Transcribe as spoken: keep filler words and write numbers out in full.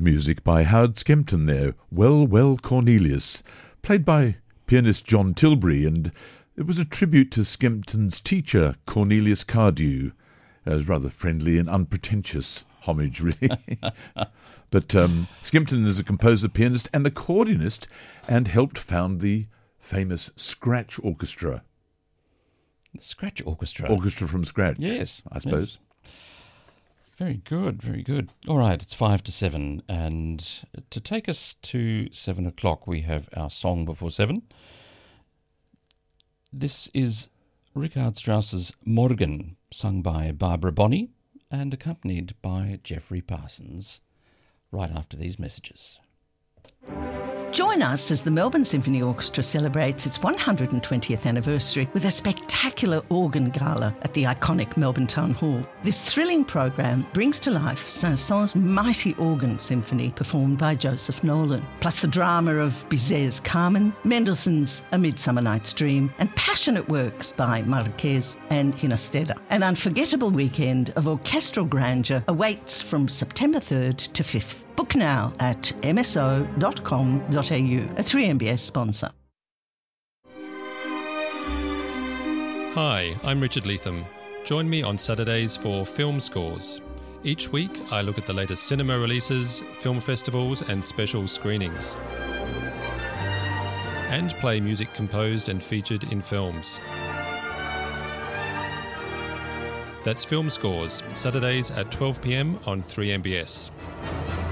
Music by Howard Skempton there, Well, Well, Cornelius, played by pianist John Tilbury, and it was a tribute to Skempton's teacher, Cornelius Cardew. It was rather friendly and unpretentious homage, really. But um, Skempton is a composer, pianist and accordionist, and helped found the famous Scratch Orchestra. The Scratch Orchestra? Orchestra from scratch. Yes. I suppose. Yes. Very good, very good. All right, it's five to seven, and to take us to seven o'clock, we have our song before seven. This is Richard Strauss's Morgen, sung by Barbara Bonney and accompanied by Geoffrey Parsons, right after these messages. Join us as the Melbourne Symphony Orchestra celebrates its one hundred twentieth anniversary with a spectacular organ gala at the iconic Melbourne Town Hall. This thrilling program brings to life Saint-Saëns' mighty organ symphony performed by Joseph Nolan, plus the drama of Bizet's Carmen, Mendelssohn's A Midsummer Night's Dream, and passionate works by Marquez and Ginastera. An unforgettable weekend of orchestral grandeur awaits from September third to fifth. Book now at m s o dot com dot a u, a three M B S sponsor. Hi, I'm Richard Leatham. Join me on Saturdays for Film Scores. Each week, I look at the latest cinema releases, film festivals and special screenings, and play music composed and featured in films. That's Film Scores, Saturdays at twelve p m on three M B S.